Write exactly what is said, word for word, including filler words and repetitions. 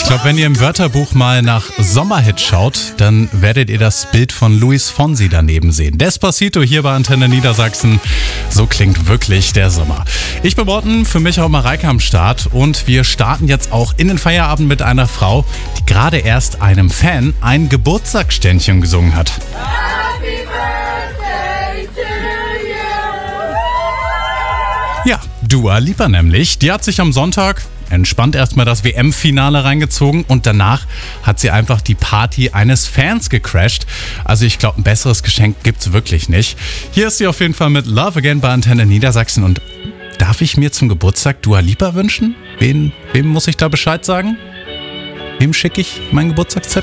Ich glaube, wenn ihr im Wörterbuch mal nach Sommerhit schaut, dann werdet ihr das Bild von Luis Fonsi daneben sehen. Despacito hier bei Antenne Niedersachsen. So klingt wirklich der Sommer. Ich bin Morten, für mich auch Mareike am Start. Und wir starten jetzt auch in den Feierabend mit einer Frau, die gerade erst einem Fan ein Geburtstagsständchen gesungen hat. Happy Birthday to you. Ja, Dua Lipa nämlich. Die hat sich am Sonntag entspannt erstmal das W M-Finale reingezogen und danach hat sie einfach die Party eines Fans gecrasht. Also ich glaube, ein besseres Geschenk gibt's wirklich nicht. Hier ist sie auf jeden Fall mit Love Again bei Antenne Niedersachsen. Und darf ich mir zum Geburtstag Dua Lipa wünschen? Wen, wem muss ich da Bescheid sagen? Wem schicke ich meinen Geburtstagszettel?